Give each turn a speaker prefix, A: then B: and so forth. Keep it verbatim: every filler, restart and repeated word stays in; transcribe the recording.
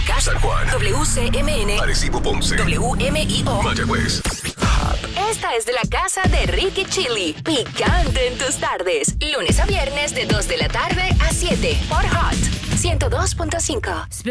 A: Moca,
B: San Juan,
A: W C M N,
B: Arecibo, Ponce,
A: W M I O,
B: Mayagüez.
A: Esta es de la casa de Ricky Chili. Picante en tus tardes. Lunes a viernes de dos de la tarde a siete por Hot ciento dos punto cinco.